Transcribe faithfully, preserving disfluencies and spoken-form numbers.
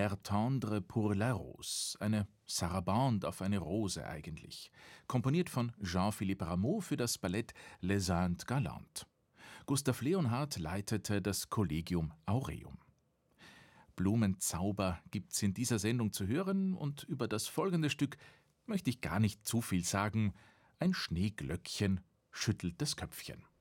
Air tendre pour la rose, eine Sarabande auf eine Rose eigentlich, komponiert von Jean-Philippe Rameau für das Ballett Les Indes Galantes. Gustav Leonhardt leitete das Collegium Aureum. Blumenzauber gibt's in dieser Sendung zu hören und über das folgende Stück möchte ich gar nicht zu viel sagen. Ein Schneeglöckchen schüttelt das Köpfchen.